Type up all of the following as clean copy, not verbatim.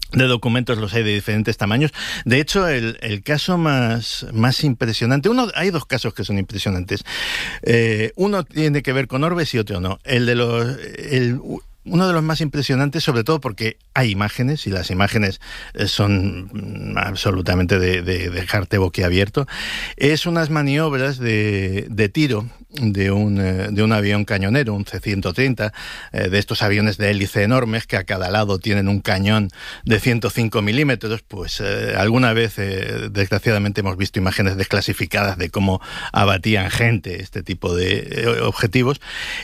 De documentos los hay de diferentes tamaños. De hecho, el caso más impresionante... hay dos casos que son impresionantes. Uno tiene que ver con orbes y otro no. Uno de los más impresionantes, sobre todo porque hay imágenes, y las imágenes son absolutamente de dejarte boquiabierto, es unas maniobras de tiro de un avión cañonero, un C-130, de estos aviones de hélice enormes que a cada lado tienen un cañón de 105 milímetros. Pues alguna vez, desgraciadamente, hemos visto imágenes desclasificadas de cómo abatían gente este tipo de objetivos.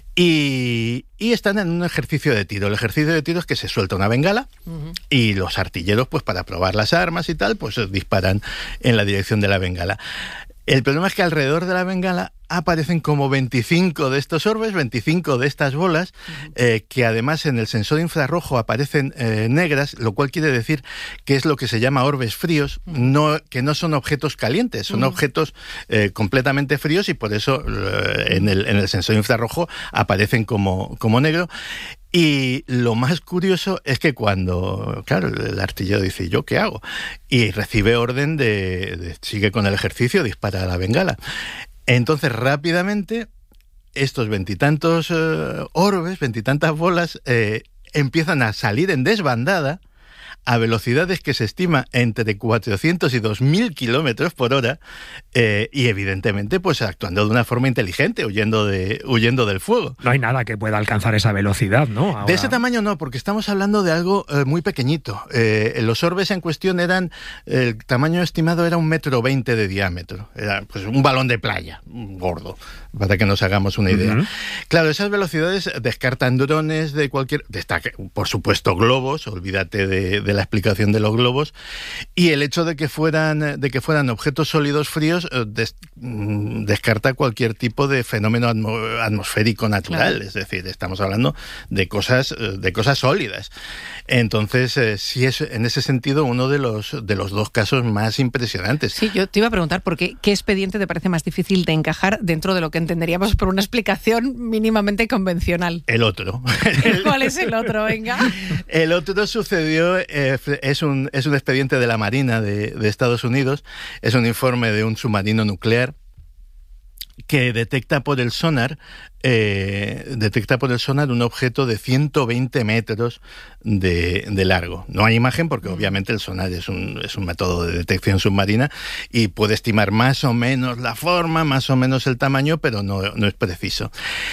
Y están en un ejercicio de tiro. El ejercicio de tiro es que se suelta una bengala y los artilleros, pues para probar las armas y tal, pues disparan en la dirección de la bengala. El problema es que alrededor de la bengala aparecen como 25 de estos orbes, 25 de estas bolas, que además en el sensor infrarrojo aparecen negras, lo cual quiere decir que es lo que se llama orbes fríos, que no son objetos calientes, son objetos completamente fríos, y por eso en el sensor infrarrojo aparecen como negro. Y lo más curioso es que cuando, claro, el artillero dice, ¿yo qué hago? Y recibe orden de sigue con el ejercicio, dispara a la bengala. Entonces, rápidamente, estos veintitantos orbes, veintitantas bolas, empiezan a salir en desbandada a velocidades que se estima entre 400 y 2.000 kilómetros por hora, y evidentemente pues actuando de una forma inteligente, huyendo del fuego. No hay nada que pueda alcanzar esa velocidad, ¿no? Ahora... De ese tamaño no, porque estamos hablando de algo muy pequeñito. Los orbes en cuestión el tamaño estimado era 1,20 m de diámetro. Era pues un balón de playa, gordo, para que nos hagamos una idea. Claro, esas velocidades descartan drones de cualquier... por supuesto, globos, olvídate de la explicación de los globos, y el hecho de que fueran objetos sólidos fríos descarta cualquier tipo de fenómeno atmosférico natural. Claro. Es decir, estamos hablando de cosas sólidas. Entonces, sí es en ese sentido uno de los dos casos más impresionantes. Sí, yo te iba a preguntar ¿qué expediente te parece más difícil de encajar dentro de lo que entenderíamos por una explicación mínimamente convencional? El otro. ¿Cuál es el otro? Venga. El otro sucedió, es un expediente de la Marina de Estados Unidos, es un informe de un submarino nuclear que detecta por el sonar un objeto de 120 metros de largo. No hay imagen porque obviamente el sonar es un método de detección submarina y puede estimar más o menos la forma, más o menos el tamaño, pero no es preciso.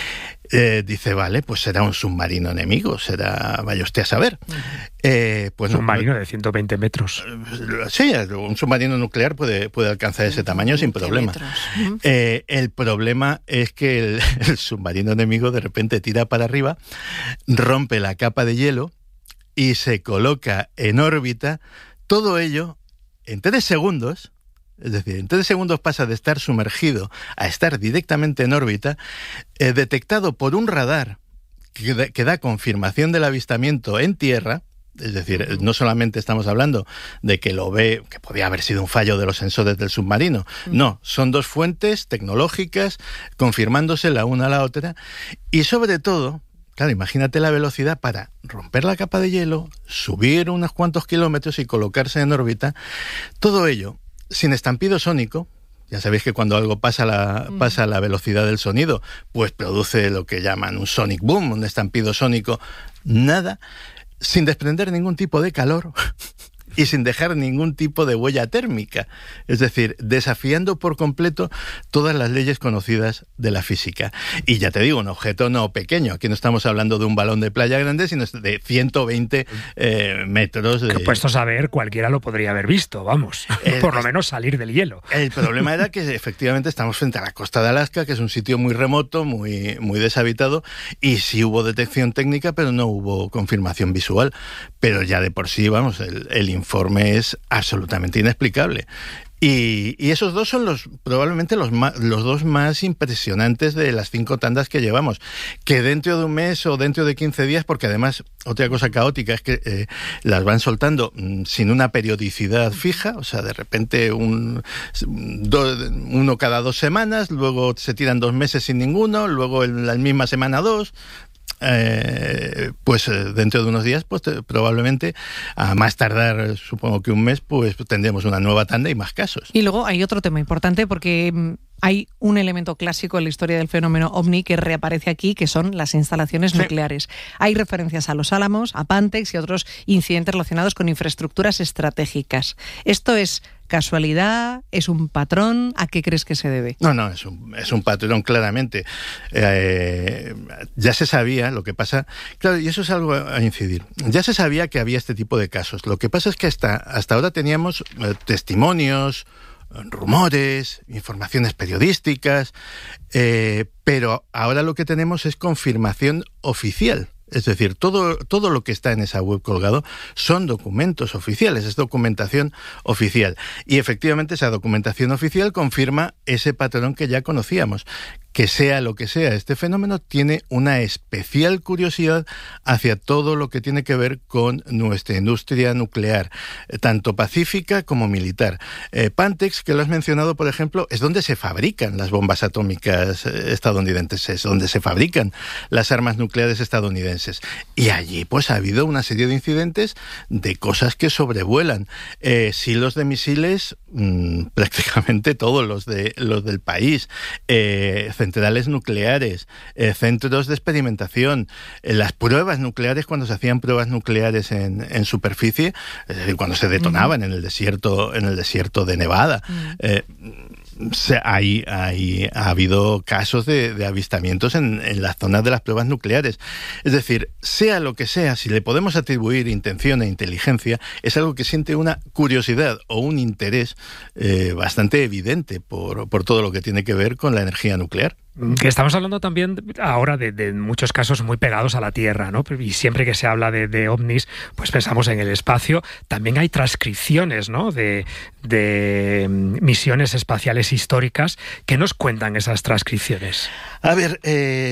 Dice, vale, pues será un submarino enemigo, vaya usted a saber. Pues submarino de 120 metros. Sí, un submarino nuclear puede alcanzar ese tamaño sin problema. El problema es que el submarino enemigo de repente tira para arriba, rompe la capa de hielo y se coloca en órbita, todo ello en 3 segundos. Es decir, en 3 segundos pasa de estar sumergido a estar directamente en órbita, detectado por un radar que da confirmación del avistamiento en tierra. Es decir, no solamente estamos hablando de que lo ve, que podía haber sido un fallo de los sensores del submarino. No, son 2 fuentes tecnológicas confirmándose la una a la otra. Y sobre todo, claro, imagínate la velocidad para romper la capa de hielo, subir unos cuantos kilómetros y colocarse en órbita. Todo ello sin estampido sónico. Ya sabéis que cuando algo pasa a la velocidad del sonido, pues produce lo que llaman un sonic boom, un estampido sónico. Nada, sin desprender ningún tipo de calor y sin dejar ningún tipo de huella térmica. Es decir, desafiando por completo todas las leyes conocidas de la física. Y ya te digo, un objeto no pequeño. Aquí no estamos hablando de un balón de playa grande, sino de 120 metros. Que puesto a saber, cualquiera lo podría haber visto, vamos. Por lo menos salir del hielo. El problema era que efectivamente estamos frente a la costa de Alaska, que es un sitio muy remoto, muy, muy deshabitado, y sí hubo detección técnica, pero no hubo confirmación visual. Pero ya de por sí, vamos, el informe es absolutamente inexplicable. Y esos dos son probablemente los dos más impresionantes de las 5 tandas que llevamos. Que dentro de un mes o dentro de 15 días, porque además otra cosa caótica es que las van soltando sin una periodicidad fija, o sea, de repente uno cada 2 semanas, luego se tiran 2 meses sin ninguno, luego en la misma semana 2... pues dentro de unos días, pues probablemente, a más tardar, supongo que un mes, pues tendremos una nueva tanda y más casos. Y luego hay otro tema importante, porque hay un elemento clásico en la historia del fenómeno OVNI que reaparece aquí, que son las instalaciones nucleares. Hay referencias a Los Álamos, a Pantex y otros incidentes relacionados con infraestructuras estratégicas. ¿Esto es casualidad? ¿Es un patrón? ¿A qué crees que se debe? No, es un patrón, claramente. Ya se sabía, lo que pasa... Claro, y eso es algo a incidir. Ya se sabía que había este tipo de casos. Lo que pasa es que hasta ahora teníamos testimonios, rumores, informaciones periodísticas, pero ahora lo que tenemos es confirmación oficial. Es decir, todo lo que está en esa web colgado son documentos oficiales, es documentación oficial. Y efectivamente esa documentación oficial confirma ese patrón que ya conocíamos. Que sea lo que sea, este fenómeno tiene una especial curiosidad hacia todo lo que tiene que ver con nuestra industria nuclear, tanto pacífica como militar. Pantex, que lo has mencionado, por ejemplo, es donde se fabrican las bombas atómicas estadounidenses, es donde se fabrican las armas nucleares estadounidenses. Y allí pues ha habido una serie de incidentes de cosas que sobrevuelan. Silos de misiles, prácticamente todos los del país, centrales nucleares, centros de experimentación, las pruebas nucleares, cuando se hacían pruebas nucleares en superficie, es decir, cuando se detonaban en el desierto de Nevada. Ha habido casos de avistamientos en las zonas de las pruebas nucleares. Es decir, sea lo que sea, si le podemos atribuir intención e inteligencia, es algo que siente una curiosidad o un interés bastante evidente por todo lo que tiene que ver con la energía nuclear. Que estamos hablando también ahora de muchos casos muy pegados a la Tierra, ¿no? Y siempre que se habla de ovnis, pues pensamos en el espacio. También hay transcripciones, ¿no? de misiones espaciales históricas. ¿Qué nos cuentan esas transcripciones? A ver,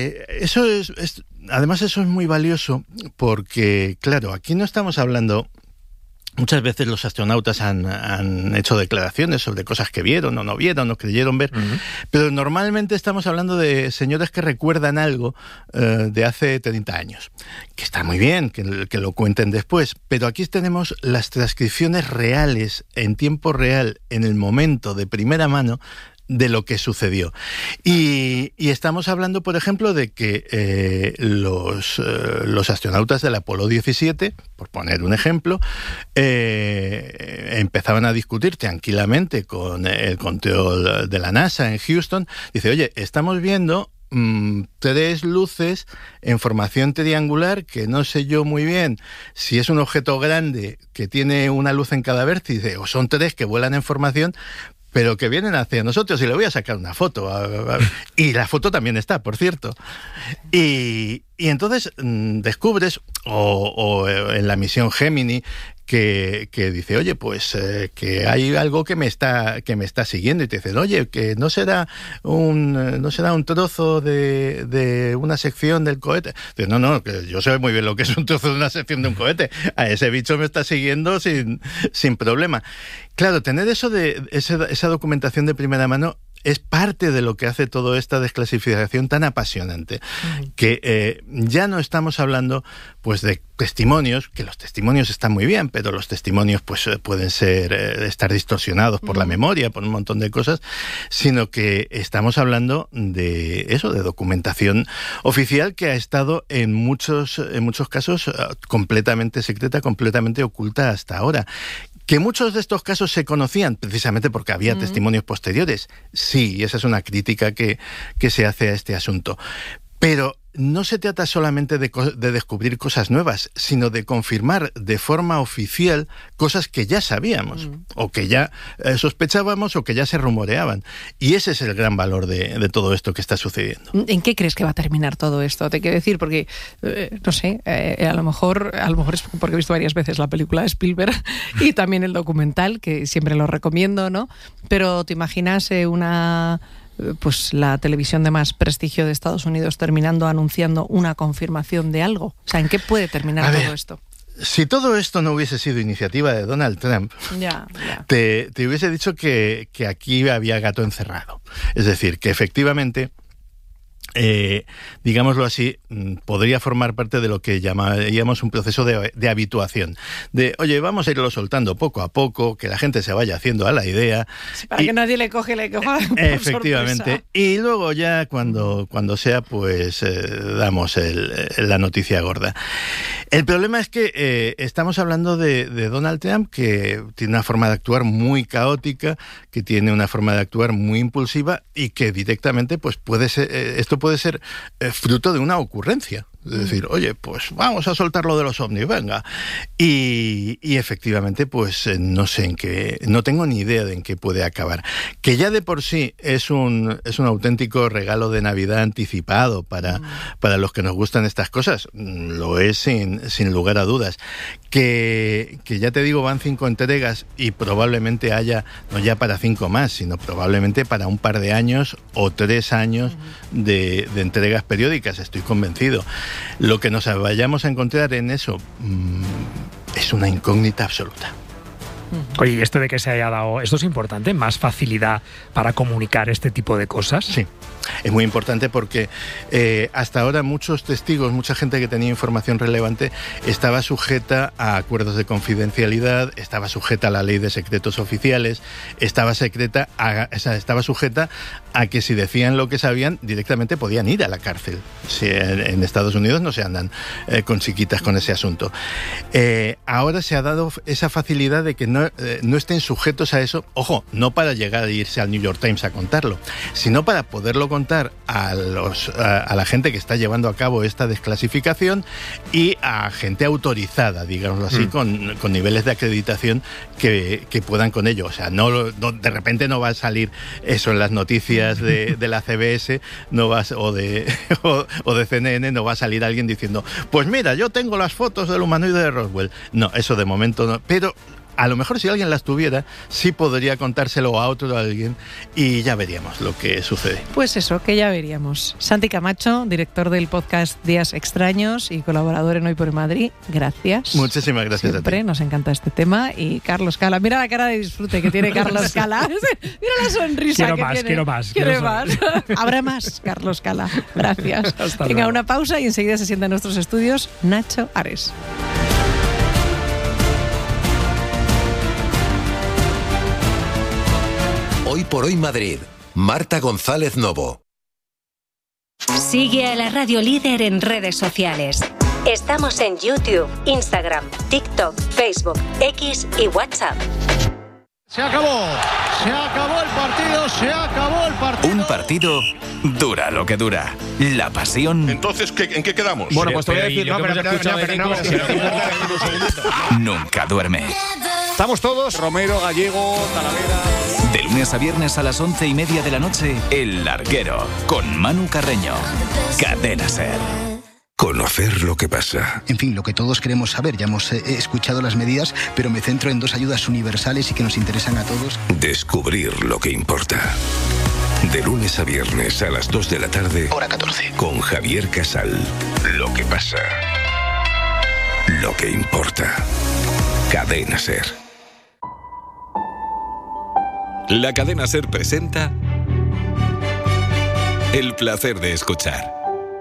además eso es muy valioso porque, claro, aquí no estamos hablando... Muchas veces los astronautas han hecho declaraciones sobre cosas que vieron o no vieron o creyeron ver, pero normalmente estamos hablando de señores que recuerdan algo de hace 30 años, que está muy bien que lo cuenten después, pero aquí tenemos las transcripciones reales, en tiempo real, en el momento, de primera mano, de lo que sucedió. Y estamos hablando, por ejemplo, de que los astronautas del Apolo 17, por poner un ejemplo, empezaban a discutir tranquilamente con el control de la NASA en Houston. Dice, oye, estamos viendo 3 luces en formación triangular que no sé yo muy bien si es un objeto grande que tiene una luz en cada vértice o son 3 que vuelan en formación, pero que vienen hacia nosotros, y le voy a sacar una foto. Y la foto también está, por cierto. Y entonces descubres, o en la misión Gemini, que dice, oye, pues que hay algo que me está siguiendo, y te dicen, oye, que no será un trozo de una sección del cohete. Dice, no, que yo sé muy bien lo que es un trozo de una sección de un cohete. A ese bicho me está siguiendo sin problema. Claro, tener esa documentación de primera mano es parte de lo que hace toda esta desclasificación tan apasionante, que ya no estamos hablando pues de testimonios, que los testimonios están muy bien, pero los testimonios pues pueden estar distorsionados por la memoria, por un montón de cosas, sino que estamos hablando de eso, de documentación oficial que ha estado en muchos casos completamente secreta, completamente oculta hasta ahora. ¿Que muchos de estos casos se conocían precisamente porque había testimonios posteriores? Sí, y esa es una crítica que se hace a este asunto. Pero no se trata solamente de descubrir cosas nuevas, sino de confirmar de forma oficial cosas que ya sabíamos, o que ya sospechábamos, o que ya se rumoreaban. Y ese es el gran valor de todo esto que está sucediendo. ¿En qué crees que va a terminar todo esto? Te quiero decir, porque, no sé, a lo mejor es porque he visto varias veces la película de Spielberg y también el documental, que siempre lo recomiendo, ¿no? Pero ¿te imaginas pues la televisión de más prestigio de Estados Unidos terminando anunciando una confirmación de algo? O sea, ¿en qué puede terminar todo esto? Si todo esto no hubiese sido iniciativa de Donald Trump, te hubiese dicho que aquí había gato encerrado. Es decir, que efectivamente digámoslo así, podría formar parte de lo que llamaríamos un proceso de habituación. De, oye, vamos a irlo soltando poco a poco, que la gente se vaya haciendo a la idea. Para que nadie le coja efectivamente. Sorpresa. Y luego ya cuando sea, pues damos la noticia gorda. El problema es que estamos hablando de Donald Trump, que tiene una forma de actuar muy caótica, que tiene una forma de actuar muy impulsiva y que directamente pues puede ser, esto puede ser fruto de una ocurrencia. Es decir, oye, pues vamos a soltar lo de los ovnis, venga. Y efectivamente, pues no sé no tengo ni idea de en qué puede acabar. Que ya de por sí es un auténtico regalo de Navidad anticipado para los que nos gustan estas cosas. Lo es sin lugar a dudas. Que ya te digo, van 5 entregas y probablemente haya, no ya para 5 más, sino probablemente para un par de años o 3 años de entregas periódicas, estoy convencido. Lo que nos vayamos a encontrar en eso es una incógnita absoluta. Oye, esto de que se haya dado, esto es importante, más facilidad para comunicar este tipo de cosas. Sí, es muy importante porque hasta ahora muchos testigos, mucha gente que tenía información relevante estaba sujeta a acuerdos de confidencialidad, estaba sujeta a la ley de secretos oficiales, estaba sujeta a que si decían lo que sabían directamente podían ir a la cárcel. Si en Estados Unidos no se andan con chiquitas con ese asunto. Ahora se ha dado esa facilidad de que no estén sujetos a eso, ojo, no para llegar a irse al New York Times a contarlo, sino para poderlo contar a la gente que está llevando a cabo esta desclasificación y a gente autorizada, digámoslo así, con niveles de acreditación que puedan con ello. O sea, no de repente no va a salir eso en las noticias de la CBS o de CNN, no va a salir alguien diciendo, pues mira, yo tengo las fotos del humanoide de Roswell. No, eso de momento no, pero a lo mejor si alguien las tuviera, sí podría contárselo a alguien y ya veríamos lo que sucede. Pues eso, que ya veríamos. Santi Camacho, director del podcast Días Extraños y colaborador en Hoy por Madrid, gracias. Muchísimas gracias. Siempre a ti. Nos encanta este tema. Y Carlos Cala, mira la cara de disfrute que tiene Carlos Cala. Mira la sonrisa que tiene. Quiero más. Habrá más, Carlos Cala. Gracias. Hasta Venga, luego. una pausa y enseguida se sienta en nuestros estudios Nacho Ares. Hoy por Hoy Madrid, Marta González Novo. Sigue a la Radio Líder en redes sociales. Estamos en YouTube, Instagram, TikTok, Facebook, X y WhatsApp. Se acabó el partido. Un partido dura lo que dura. La pasión Entonces, ¿en qué quedamos? Bueno, pues te voy a decir, nunca duerme. Estamos todos, Romero, Gallego, Talavera. De lunes a viernes a las 11:30 de la noche, El Larguero, con Manu Carreño. Cadena SER. Conocer lo que pasa. En fin, lo que todos queremos saber. Ya hemos escuchado las medidas, pero me centro en 2 ayudas universales y que nos interesan a todos. Descubrir lo que importa. De lunes a viernes a las 2 de la tarde. Hora 14. Con Javier Casal. Lo que pasa. Lo que importa. Cadena SER. La Cadena SER presenta El placer de escuchar.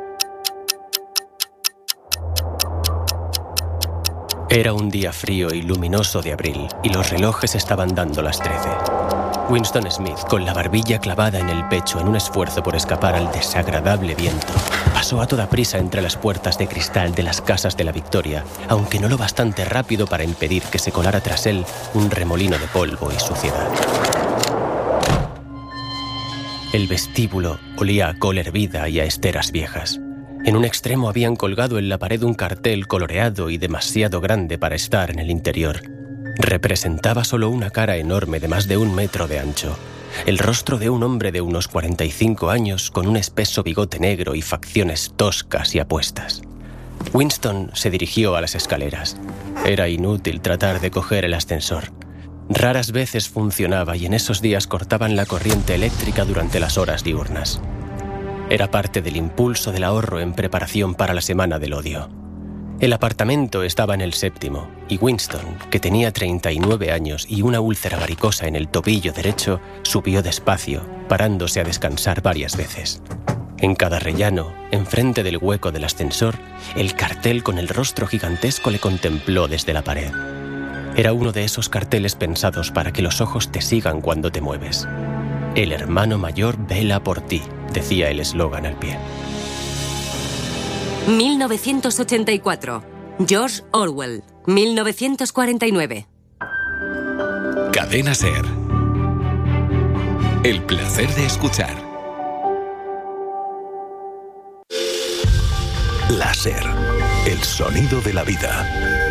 Era un día frío y luminoso de abril y los relojes estaban dando las 13. Winston Smith, con la barbilla clavada en el pecho en un esfuerzo por escapar al desagradable viento, pasó a toda prisa entre las puertas de cristal de las casas de la Victoria, aunque no lo bastante rápido para impedir que se colara tras él un remolino de polvo y suciedad. El vestíbulo olía a col hervida y a esteras viejas. En un extremo habían colgado en la pared un cartel coloreado y demasiado grande para estar en el interior. Representaba solo una cara enorme de más de 1 metro de ancho. El rostro de un hombre de unos 45 años con un espeso bigote negro y facciones toscas y apuestas. Winston se dirigió a las escaleras. Era inútil tratar de coger el ascensor. Raras veces funcionaba y en esos días cortaban la corriente eléctrica durante las horas diurnas. Era parte del impulso del ahorro en preparación para la semana del odio. El apartamento estaba en el 7º y Winston, que tenía 39 años y una úlcera varicosa en el tobillo derecho, subió despacio, parándose a descansar varias veces. En cada rellano, enfrente del hueco del ascensor, el cartel con el rostro gigantesco le contempló desde la pared. Era uno de esos carteles pensados para que los ojos te sigan cuando te mueves. El hermano mayor vela por ti, decía el eslogan al pie. 1984. George Orwell. 1949. Cadena SER. El placer de escuchar. La SER. El sonido de la vida.